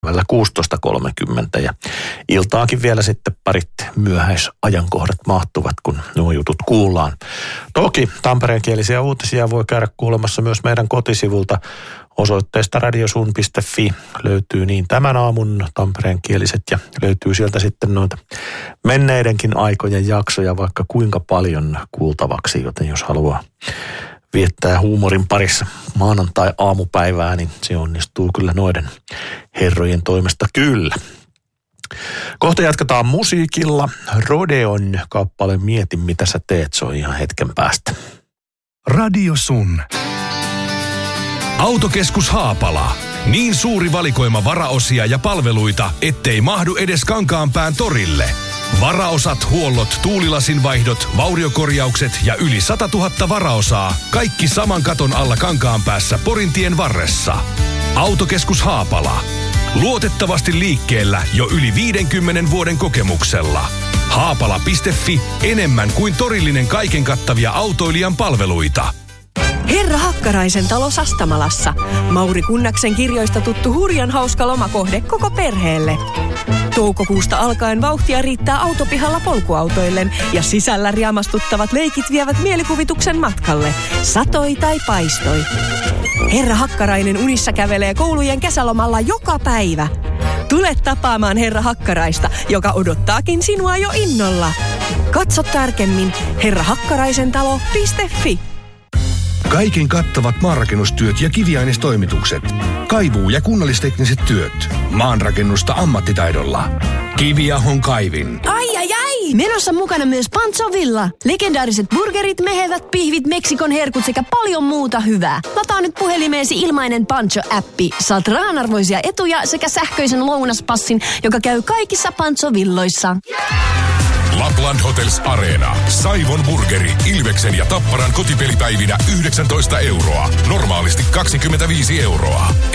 välillä 16.30 ja iltaakin vielä sitten parit myöhäisajankohdat mahtuvat, kun nuo jutut kuullaan. Toki tampereenkielisiä uutisia voi käydä kuulemassa myös meidän kotisivulta osoitteesta radiosun.fi. Löytyy niin tämän aamun tampereenkieliset ja löytyy sieltä sitten noita menneidenkin aikojen jaksoja vaikka kuinka paljon kuultavaksi, joten jos haluaa viettää huumorin parissa maanantai-aamupäivää, niin se onnistuu kyllä noiden herrojen toimesta kyllä. Kohta jatketaan musiikilla. Rodeon kappale Mieti mitä sä teet, se on ihan hetken päästä. Radio Sun. Autokeskus Haapala. Niin suuri valikoima varaosia ja palveluita, ettei mahdu edes Kankaanpään torille. Varaosat, huollot, tuulilasinvaihdot, vauriokorjaukset ja yli 100 000 varaosaa. Kaikki saman katon alla Kankaanpäässä Porintien varressa. Autokeskus Haapala. Luotettavasti liikkeellä jo yli 50 vuoden kokemuksella. Haapala.fi, enemmän kuin torillinen kaiken kattavia autoilijan palveluita. Herra Hakkaraisen talo Sastamalassa. Mauri Kunnaksen kirjoista tuttu hurjan hauska lomakohde koko perheelle. Toukokuusta alkaen vauhtia riittää autopihalla polkuautoillen ja sisällä riamastuttavat leikit vievät mielikuvituksen matkalle. Satoi tai paistoi. Herra Hakkarainen unissa kävelee koulujen kesälomalla joka päivä. Tule tapaamaan Herra Hakkaraista, joka odottaakin sinua jo innolla. Katso tarkemmin herrahakkaraisentalo.fi. Kaiken kattavat maanrakennustyöt ja kiviainestoimitukset. Kaivuu- ja kunnallistekniset työt. Maanrakennusta ammattitaidolla. Kiviahon kaivin. Ai! Menossa mukana myös Pancho Villa. Legendaariset burgerit, mehevät pihvit, Meksikon herkut sekä paljon muuta hyvää. Lataa nyt puhelimeesi ilmainen Pancho-appi. Saat rahanarvoisia etuja sekä sähköisen lounaspassin, joka käy kaikissa Pancho Villoissa. Lapland Hotels Arena. Saivon burgeri, Ilveksen ja Tapparan kotipelipäivinä 19 €. Normaalisti 25 €.